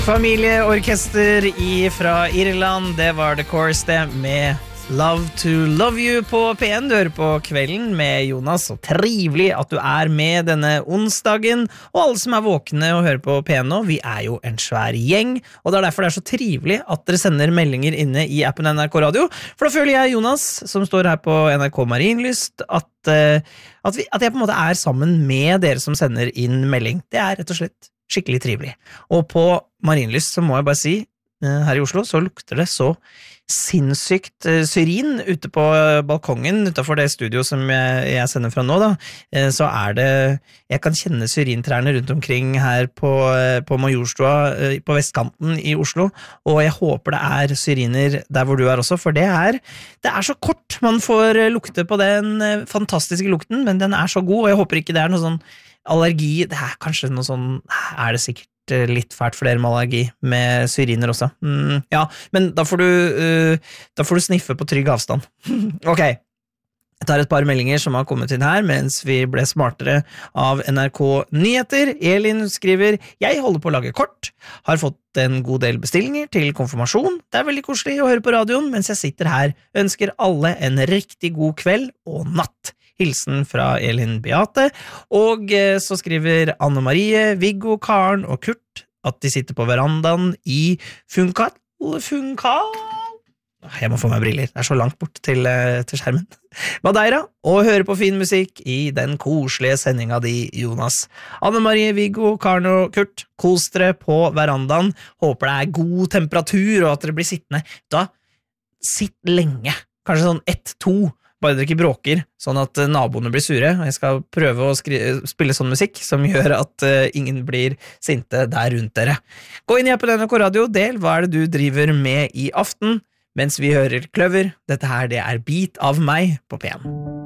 Familieorkester fra Irland, det var The Course det med Love to Love You på P1. Du hører på Kvelden med Jonas, og trivelig at du med denne onsdagen. Og alle som våkne og hører på P1 nå, vi jo en svær gjeng, og det derfor det så trivelig at dere sender meldinger inne i appen NRK Radio. For da føler jeg, Jonas, som står her på NRK Marienlyst, at jeg på en måte sammen med dere som sender inn melding. Det rett og slett skikkelig trivelig. Og på Marienlyst så må jeg bare si, her i Oslo så lukter det så sinnssykt syrin ute på balkongen utenfor det studio som jeg sender fra nå da, så det jeg kan kjenne syrintrærne rundt omkring her på Majorstua på vestkanten i Oslo, og jeg håper det syriner der hvor du også, for det så kort man får lukte på den fantastiske lukten, men den så god, og jeg håper ikke det noe sånn allergi, det kanskje noe sånn, det sikkert litt fælt for dere med allergi med syriner også. Ja, men da får du sniffe på trygg avstand. Ok, jeg tar et par meldinger som har kommet inn her mens vi ble smartere av NRK Nyheter. Elin skriver, jeg holder på å lage kort, har fått en god del bestillinger til konfirmasjon. Det veldig koselig å høre på radioen mens jeg sitter her. Ønsker alle en riktig god kveld og natt. Hilsen fra Elin Beate, og så skriver Anne Marie, Viggo, Karen og Kurt at de sitter på verandaen i Funkal. Jeg må få meg briller, det så langt bort til skjermen. Madeira, og høre på fin musikk i den koselige sendinga di, Jonas. Anne Marie, Viggo, Karen og Kurt, kos dere på verandaen. Håper det god temperatur, og at dere blir sittende. Da, sitt lenge, kanskje sånn 1-2, bare dere ikke bråker, sånn at naboene blir sure. Jeg skal prøve å spille sånn musikk som gjør at ingen blir sinte der rundt dere. Gå inn i appen NRK Radio, del hva det du driver med i aften, mens vi hører Kløver. Dette her, det Bit av meg på P1.